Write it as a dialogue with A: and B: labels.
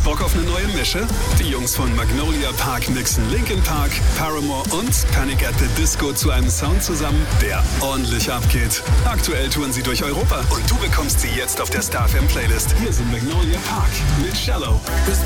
A: Bock auf eine neue Mische? Die Jungs von Magnolia Park mixen Linkin Park, Paramore und Panic at the Disco zu einem Sound zusammen, der ordentlich abgeht. Aktuell touren sie durch Europa und du bekommst sie jetzt auf der Star FM Playlist. Hier sind Magnolia Park mit Shallow.